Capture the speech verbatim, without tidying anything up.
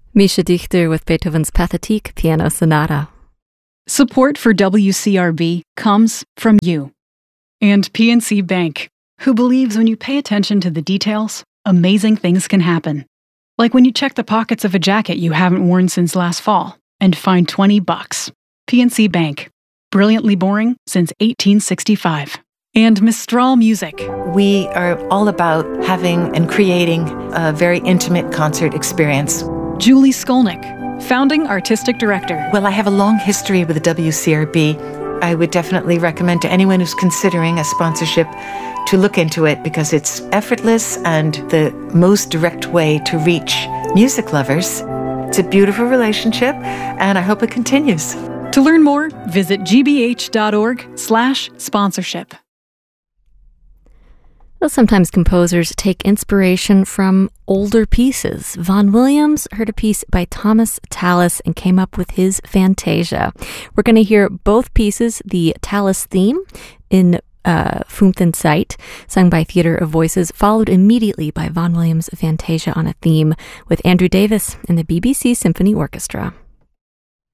Misha Dichter with Beethoven's Pathétique Piano Sonata. Support for W C R B comes from you. And P N C Bank, who believes when you pay attention to the details, amazing things can happen. Like when you check the pockets of a jacket you haven't worn since last fall and find twenty bucks. P N C Bank. Brilliantly boring since eighteen sixty-five. And Mistral Music. We are all about having and creating a very intimate concert experience. Julie Skolnick, Founding Artistic Director. Well, I have a long history with the W C R B. I would definitely recommend to anyone who's considering a sponsorship to look into it because it's effortless and the most direct way to reach music lovers. It's a beautiful relationship, and I hope it continues. To learn more, visit gbh.org slash sponsorship. Well, sometimes composers take inspiration from older pieces. Vaughan Williams heard a piece by Thomas Tallis and came up with his Fantasia. We're going to hear both pieces, the Tallis theme in uh, Fumthin Sight, sung by Theatre of Voices, followed immediately by Vaughan Williams' Fantasia on a Theme with Andrew Davis and the B B C Symphony Orchestra.